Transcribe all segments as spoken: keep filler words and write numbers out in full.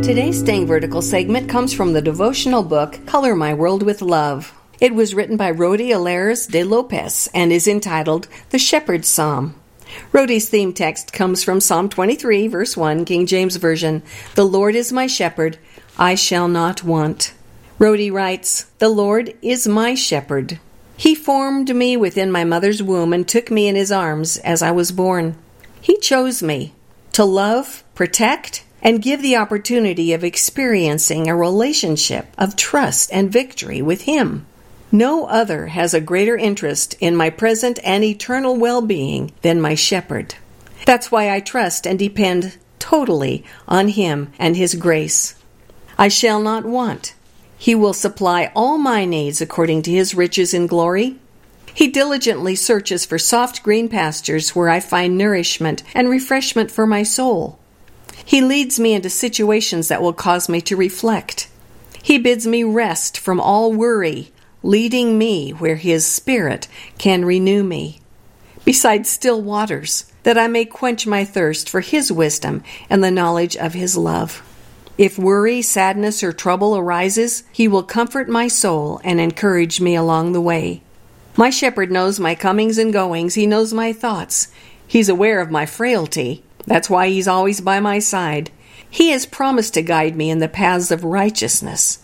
Today's Staying Vertical segment comes from the devotional book, Color My World with Love. It was written by Rodi Alares de Lopez and is entitled The Shepherd's Psalm. Rodi's theme text comes from Psalm twenty-three, verse one, King James Version. The Lord is my shepherd, I shall not want. Rodi writes, The Lord is my shepherd. He formed me within my mother's womb and took me in his arms as I was born. He chose me to love, protect, and give the opportunity of experiencing a relationship of trust and victory with him. No other has a greater interest in my present and eternal well-being than my shepherd. That's why I trust and depend totally on him and his grace. I shall not want. He will supply all my needs according to his riches in glory. He diligently searches for soft green pastures where I find nourishment and refreshment for my soul. He leads me into situations that will cause me to reflect. He bids me rest from all worry, leading me where his Spirit can renew me, beside still waters, that I may quench my thirst for his wisdom and the knowledge of his love. If worry, sadness, or trouble arises, he will comfort my soul and encourage me along the way. My shepherd knows my comings and goings. He knows my thoughts. He's aware of my frailty. That's why he's always by my side. He has promised to guide me in the paths of righteousness.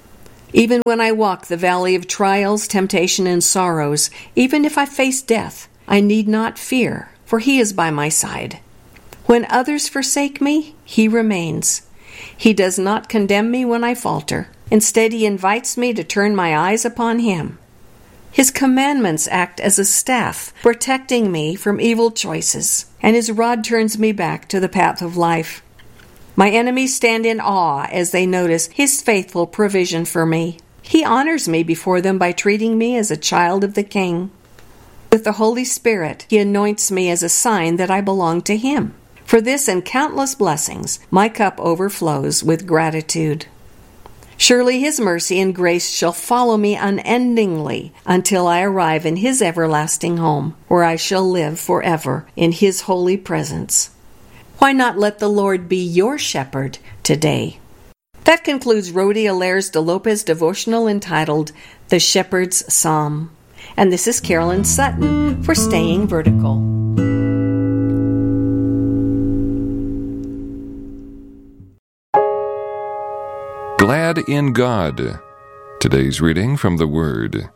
Even when I walk the valley of trials, temptation, and sorrows, even if I face death, I need not fear, for he is by my side. When others forsake me, he remains. He does not condemn me when I falter. Instead, he invites me to turn my eyes upon him. His commandments act as a staff, protecting me from evil choices, and his rod turns me back to the path of life. My enemies stand in awe as they notice his faithful provision for me. He honors me before them by treating me as a child of the King. With the Holy Spirit, he anoints me as a sign that I belong to him. For this and countless blessings, my cup overflows with gratitude. Surely his mercy and grace shall follow me unendingly until I arrive in his everlasting home, where I shall live forever in his holy presence. Why not let the Lord be your shepherd today? That concludes Rodi Alares de Lopez devotional entitled The Shepherd's Psalm. And this is Carolyn Sutton for Staying Vertical. Glad in God. Today's reading from the Word.